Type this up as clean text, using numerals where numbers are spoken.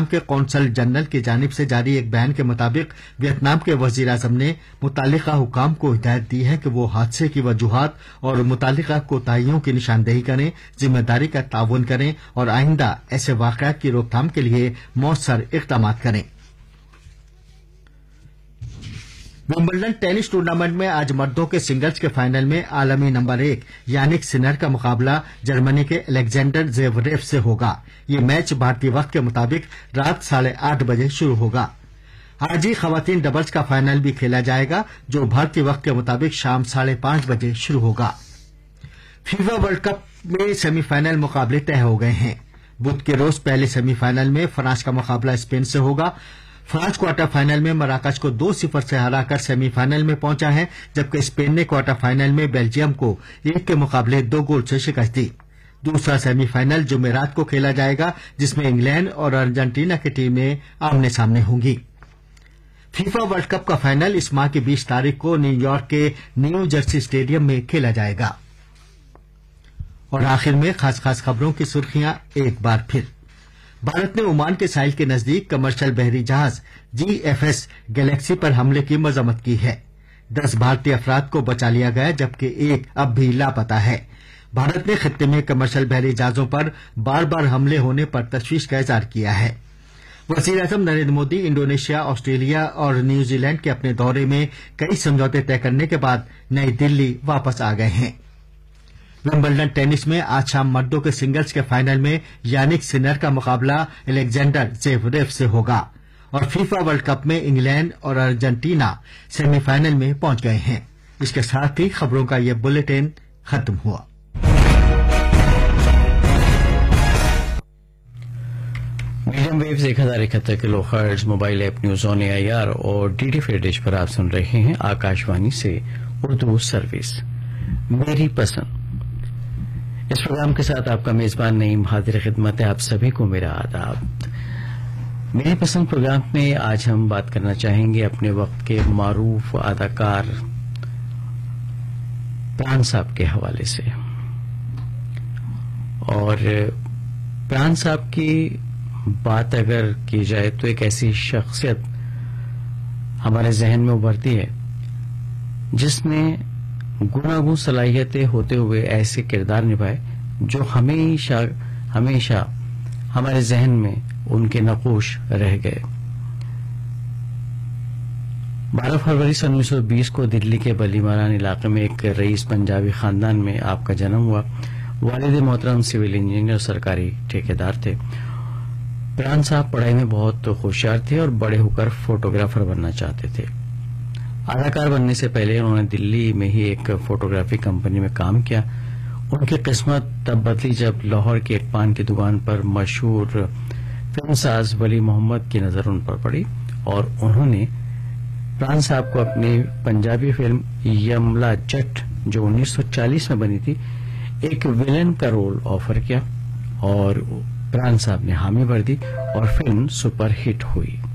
Vietnam के consul general की जानिब से जारी एक बयान के मुताबिक वियतनाम के वजीर आजम ने मुतालिका हुकाम को हिदायत दी है कि वो हादसे की वजूहात और मुतालिका कोताहियों की निशानदेही करें, जिम्मेदारी का ताउन करें और आइंदा ऐसे वाकयात की रोकथाम के लिए मौसर इक़दाम करें। विंबलडन टेनिस टूर्नामेंट में आज मर्दों के सिंगल्स के फाइनल में आलमी नंबर 1 यानिक सिनर का मुकाबला जर्मनी के अलेक्जेंडर ज़वेरेव से होगा। ये मैच भारतीय वक्त के मुताबिक रात 8:30 बजे शुरू होगा। आज ही खवातीन डबल्स का फाइनल भी खेला जाएगा, जो भारतीय वक्त के मुताबिक शाम 5:30 बजे शुरू होगा। फीफा वर्ल्ड कप में सेमीफाइनल मुकाबले तय हो गए हैं। बुध के रोज पहले सेमीफाइनल में फ्रांस का मुकाबला स्पेन से होगा। फ्रांस क्वार्टर फाइनल में मराकश को 2-0 से हराकर सेमीफाइनल में पहुंचा है, जबकि स्पेन ने क्वार्टर फाइनल में बेल्जियम को 1 के मुकाबले 2 गोल से शिकस्त दी। दूसरा सेमीफाइनल जुमेरात को खेला जाएगा, जिसमें इंग्लैंड और अर्जेंटीना की टीमें आमने सामने होंगी। फीफा वर्ल्ड कप का फाइनल इस माह की 20 तारीख को न्यूयॉर्क के न्यू जर्सी स्टेडियम में खेला जाएगा। और आखिर में खास खबरों की सुर्खियां एक बार फिर। भारत ने ओमान के साहिल के नजदीक कमर्शियल बहरी जहाज GFS गैलेक्सी पर हमले की मजम्मत की है। 10 भारतीय अफराद को बचा लिया गया, जबकि एक अब भी लापता है। भारत ने खित्ते में कमर्शियल बहरी जहाजों पर बार बार हमले होने पर तशवीश का इजहार किया है। वजीर आजम नरेंद्र मोदी इंडोनेशिया, ऑस्ट्रेलिया और न्यूजीलैंड के अपने दौरे में कई समझौते तय करने के बाद नई दिल्ली वापस आ गए हैं। विंबलडन टेनिस में आज शाम मर्दों के सिंगल्स के फाइनल में यानिक सिनर का मुकाबला अलेक्जेंडर ज़वेरेव से होगा और फीफा वर्ल्ड कप में इंग्लैंड और अर्जेंटीना सेमीफाइनल में पहुंच गए हैं। इसके साथ ही खबरों का यह बुलेटिन खत्म हुआ। Medium waves 1071 kilohertz mobile app news on AIR और डीडी फ्री डिश पर आप सुन रहे हैं आकाशवाणी से उर्दू सर्विस। मेरी पसंद इस प्रोग्राम के साथ आपका मेजबान नईम हाजिर खिदमत है। आप सभी को मेरा आदाब। मेरी पसंद प्रोग्राम में आज हम बात करना चाहेंगे अपने वक्त के मारूफ अदाकार प्राण साहब के हवाले से। और प्राण साहब की बात अगर की जाए तो एक ऐसी शख्सियत हमारे जहन में उभरती है जिसने गुनागुन सलाहियतें होते हुए ऐसे किरदार निभाए जो हमेशा हमेशा हमारे जहन में उनके नक़ूश रह गए। 12 फरवरी 1920 को दिल्ली के बलीमारान इलाके में एक रईस पंजाबी खानदान में आपका जन्म हुआ। वालिद मोहतरम सिविल इंजीनियर सरकारी ठेकेदार थे। प्राण साहब पढ़ाई में बहुत होशियार थे और बड़े होकर फोटोग्राफर बनना चाहते थे। अदाकार बनने से पहले उन्होंने दिल्ली में ही एक फोटोग्राफी कंपनी में काम किया। उनकी किस्मत तब बदली जब लाहौर की एक पान की दुकान पर मशहूर फिल्मसाज वली मोहम्मद की नजर उन पर पड़ी और उन्होंने प्राण साहब को अपनी पंजाबी फिल्म यमला जट जो 1940 में बनी थी एक विलेन का रोल ऑफर किया और प्राण साहब ने हामी भर दी और फिल्म सुपर हिट हुई।